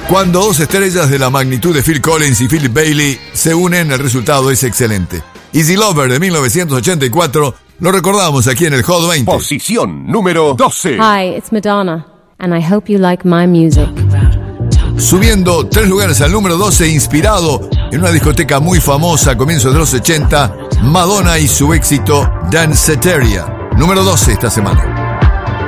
Cuando dos estrellas de la magnitud de Phil Collins y Philip Bailey se unen, el resultado es excelente. Easy Lover de 1984 lo recordamos aquí en el Hot 20. Posición número 12. Hi, it's Madonna, and I hope you like my music. Subiendo 3 lugares al número 12, inspirado en una discoteca muy famosa a comienzos de los 80, Madonna y su éxito Danceteria. Número 12 esta semana.